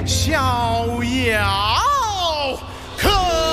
逍遥可。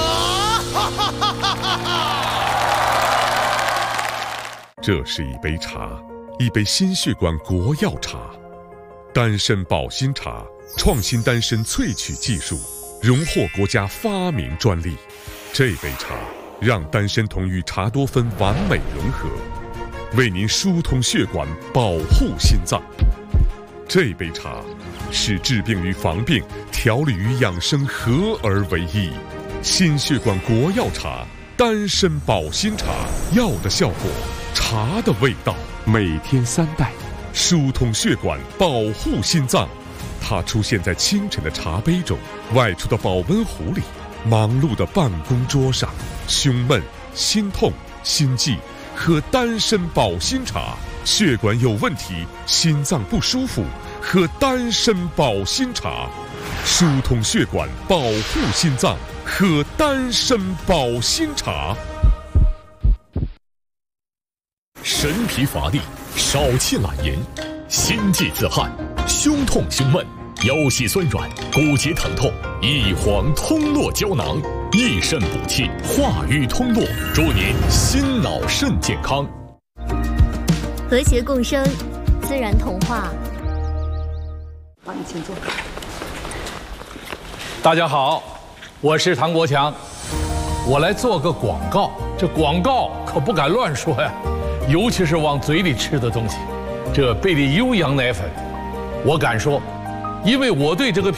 这是一杯茶，一杯心血管国药茶，丹参保心茶，创新丹参萃取技术，荣获国家发明专利。这杯茶让丹参酮与茶多酚完美融合，为您疏通血管，保护心脏。这杯茶是治病与防病、调理与养生合而为一。心血管国药茶，丹参保心茶，药的效果，茶的味道，每天3袋，疏通血管，保护心脏。它出现在清晨的茶杯中，外出的保温壶里，忙碌的办公桌上。胸闷、心痛、心悸，喝丹参保心茶；血管有问题、心脏不舒服，喝丹参保心茶。疏通血管，保护心脏，喝丹参保心茶。 神疲乏力，少气懒言，心悸自汗，胸痛胸闷，腰膝酸软，骨节疼痛，益黄通络胶囊，益肾补气，化瘀通络，祝您心脑肾健康。 和谐共生，自然童话。 好，你请坐。 大家好，我是唐国强，我来做个广告。这广告可不敢乱说呀，尤其是往嘴里吃的东西。这贝利优羊奶粉，我敢说，因为我对这个